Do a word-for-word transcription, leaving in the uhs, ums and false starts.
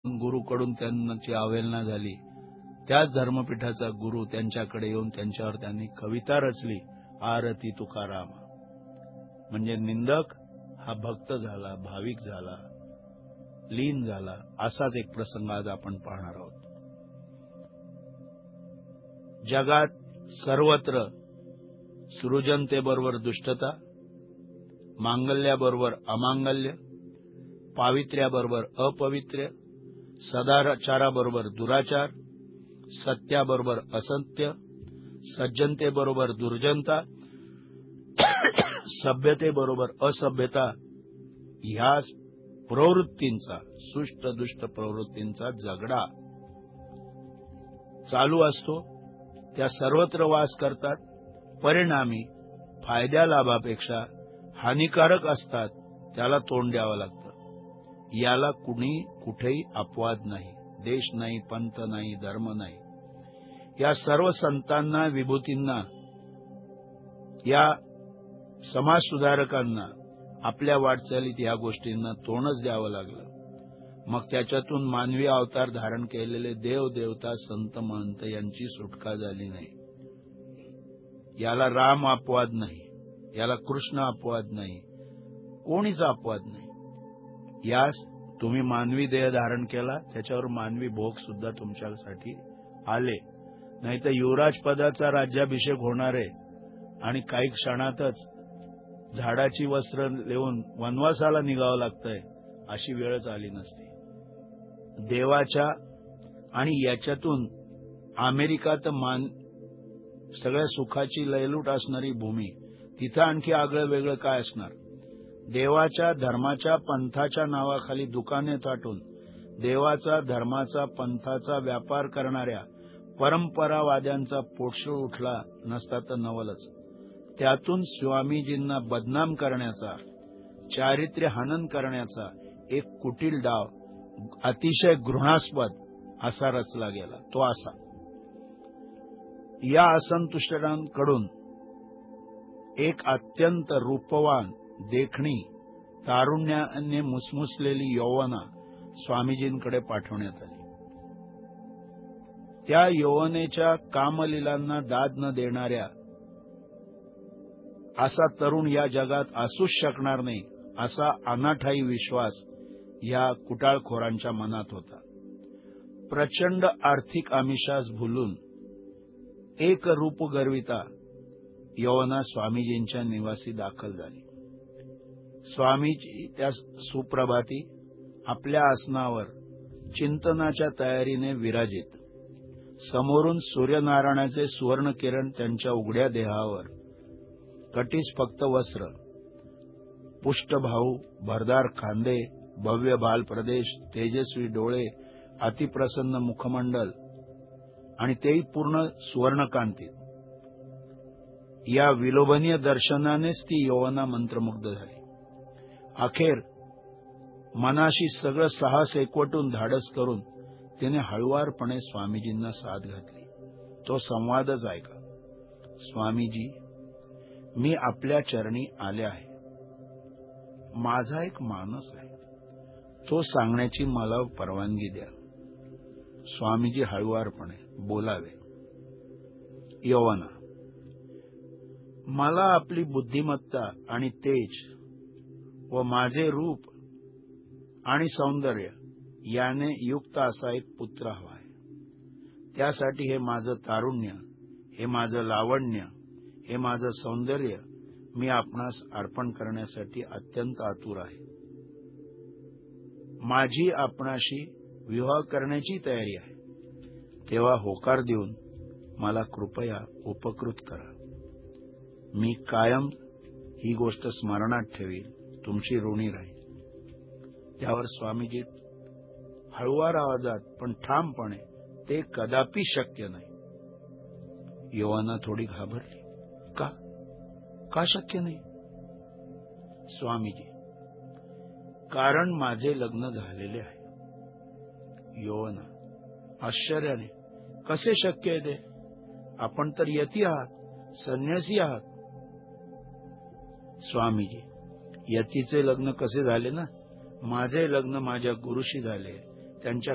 गुरुकडून त्यांची अवहेलना झाली. त्याच धर्मपीठाचा गुरु त्यांच्याकडे येऊन त्यांच्यावर त्यांनी कविता रचली, आरती तुकाराम. म्हणजे निंदक हा भक्त झाला, भाविक झाला, लीन झाला. असाच एक प्रसंग आज आपण पाहणार आहोत. जगात सर्वत्र सृजनतेबरोबर दुष्टता, मांगल्याबरोबर अमांगल्य, पावित्र्याबरोबर अपवित्र्य, सदाचाराबरोबर दुराचार, सत्याबरोबर असत्य, सज्जनतेबरोबर दुर्जनता, सभ्यतेबरोबर असभ्यता, ह्या प्रवृत्तींचा, सुष्ट दुष्ट प्रवृत्तींचा झगडा चालू असतो. त्या सर्वत्र वास करतात. परिणामी फायद्या लाभापेक्षा हानिकारक असतात. त्याला तोंड द्यावं लागतं. याला कुणी कुठेही अपवाद नाही. देश नाही, पंथ नाही, धर्म नाही. या सर्व संतांना, विभूतींना, या समाज सुधारकांना आपल्या वाटचालीत या गोष्टींना तोंडच द्यावं लागलं. मग त्याच्यातून मानवी अवतार धारण केलेले देव, देवता, संत, महंत यांची सुटका झाली नाही. याला राम अपवाद नाही, याला कृष्ण अपवाद नाही, कोणीच अपवाद नाही. यास तुम्ही मानवी देह धारण केला, त्याच्यावर मानवी भोग सुद्धा तुमच्यासाठी आले. नाही तर युवराज पदाचा राज्याभिषेक होणार आहे आणि काही क्षणातच झाडाची वस्त्र लेवून वनवासाला निघावं लागतंय, अशी वेळच आली नसती. देवाच्या आणि याच्यातून अमेरिका तर मान सगळ्या सुखाची लयलूट असणारी भूमी, तिथं आणखी आगळं वेगळं काय असणार. देवाच्या धर्माच्या पंथाच्या नावाखाली दुकाने थाटून देवाचा धर्माचा पंथाचा व्यापार करणाऱ्या परंपरावाद्यांचा पोटशूळ उठला नसता तर नवलच. त्यातून स्वामीजींना बदनाम करण्याचा, चारित्र्य हनन करण्याचा एक कुटील डाव अतिशय घृणास्पद असा रचला गेला. तो असा, या असंतुष्टांकडून एक अत्यंत रूपवान, देखणी, तारुण्याने मुसमुसलेली यौवना स्वामीजींकडे पाठवण्यात आली. त्या यौवनेच्या कामलीलांना दाद न देणाऱ्या असा तरुण या जगात असूच शकणार नाही, असा अनाठायी विश्वास या कुटाळखोरांच्या मनात होता. प्रचंड आर्थिक आमिषास भुलून एक रूप गर्विता यौवना स्वामीजींच्या निवासी दाखल झाली. स्वामीजी त्या सुप्रभाती आपल्या आसनावर चिंतनाच्या तयारीने विराजित. समोरून सूर्यनारायणाचे सुवर्ण किरण त्यांच्या उघड्या देहावर, कटीस फक्त वस्त्र, पुष्टभाऊ, भरदार खांदे, भव्य बाल प्रदेश, तेजस्वी डोळे, अतिप्रसन्न मुखमंडल आणि तेही पूर्ण सुवर्णकांतीत. या विलोभनीय दर्शनानेच ती यौवना मंत्रमुग्ध झाली. अखेर मनाशी सगळं साहस एकवटून धाडस करून तिने हळुवारपणे स्वामीजींना साद घातली. तो संवादच ऐका. स्वामीजी, मी आपल्या चरणी आले आहे. माझा एक मानस आहे, तो सांगण्याची मला परवानगी द्या. स्वामीजी हळुवारपणे बोलावे. यौवना, मला आपली बुद्धिमत्ता आणि तेज व माझे रूप आणि सौंदर्य याने युक्त असा एक पुत्र हवा आहे. त्यासाठी हे माझं तारुण्य, हे माझं लावण्य, हे माझं सौंदर्य मी आपणास अर्पण करण्यासाठी अत्यंत आतुर आहे. माझी आपणाशी विवाह करण्याची तयारी आहे. तेव्हा होकार देऊन मला कृपया उपकृत करा. मी कायम ही गोष्ट स्मरणात ठेवील, तुमची ऋणी राहील. त्यावर स्वामीजी हळुवार आवाजात पण ठामपणे, ते कदापि शक्य नाही. यौवना थोडी घाबरली. का का शक्य नाही? स्वामीजी, कारण माझे लग्न झालेले आहे. यौवना आश्चर्याने, कसे शक्य आहे ते? आपण तर यती आहात, संन्यासी आहात. स्वामीजी, यतीचे लग्न कसे झाले ना, माझे लग्न माझ्या गुरुशी झाले. त्यांच्या